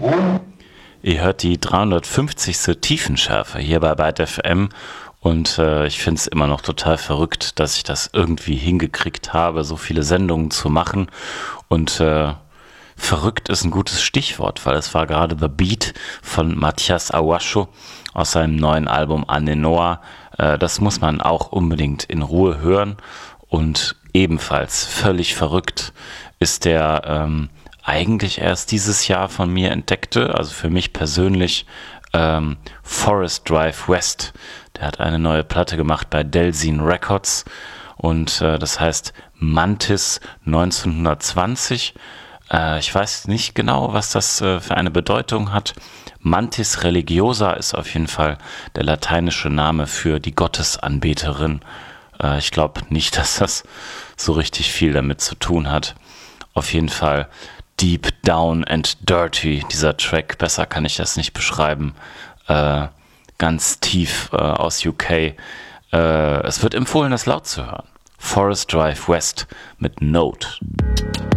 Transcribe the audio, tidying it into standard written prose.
Ihr hört die 350. Tiefenschärfe hier bei Byte FM und ich finde es immer noch total verrückt, dass ich das irgendwie hingekriegt habe, so viele Sendungen zu machen. Und verrückt ist ein gutes Stichwort, weil es war gerade The Beat von Matthias Awasho aus seinem neuen Album Anenoa. Das muss man auch unbedingt in Ruhe hören. Und ebenfalls völlig verrückt ist der eigentlich erst dieses Jahr von mir entdeckte, also für mich persönlich, Forest Drive West. Der hat eine neue Platte gemacht bei Delzine Records und das heißt Mantis 1920. Ich weiß nicht genau, was das für eine Bedeutung hat. Mantis religiosa ist auf jeden Fall der lateinische Name für die Gottesanbeterin. Ich glaube nicht, dass das so richtig viel damit zu tun hat. Auf jeden Fall Deep Down and Dirty, dieser Track, besser kann ich das nicht beschreiben, ganz tief aus UK. Es wird empfohlen, das laut zu hören. Forest Drive West mit Note.